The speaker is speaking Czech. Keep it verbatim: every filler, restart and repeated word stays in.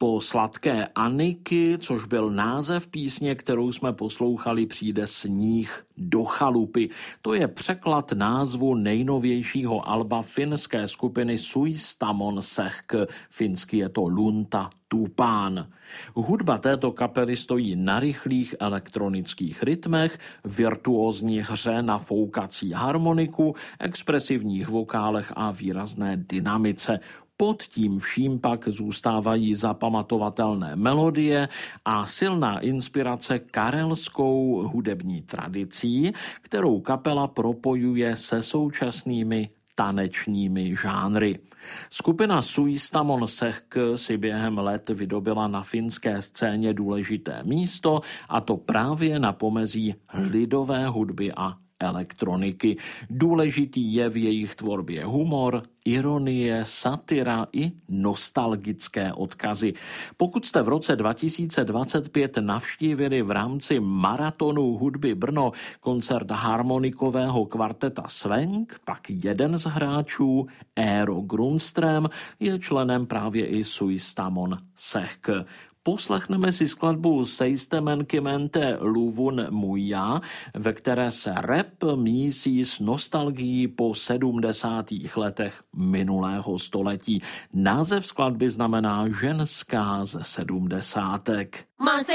Po Sladké Aniky, což byl název písně, kterou jsme poslouchali, přijde Sníh do chalupy. To je překlad názvu nejnovějšího alba finské skupiny Suistamon Sähkö. Finsky je to Lunta Tupaan. Hudba této kapely stojí na rychlých elektronických rytmech, virtuózní hře na foukací harmoniku, expresivních vokálech a výrazné dynamice. Pod tím vším pak zůstávají zapamatovatelné melodie a silná inspirace karelskou hudební tradicí, kterou kapela propojuje se současnými tanečními žánry. Skupina Suistamon Sähkö si během let vydobila na finské scéně důležité místo, a to právě na pomezí lidové hudby a elektroniky. Důležitý je v jejich tvorbě humor, ironie, satira i nostalgické odkazy. Pokud jste v roce dva tisíce dvacet pět navštívili v rámci Maratonu hudby Brno koncert harmonikového kvarteta Svenk, pak jeden z hráčů, Eero Grundström, je členem právě i Suistamon Sähkö. Poslechneme si skladbu Seistemen Kimente Luvun Muija, ve které se rap mísí s nostalgií po sedmdesátých letech minulého století. Název skladby znamená ženská ze sedmdesátek.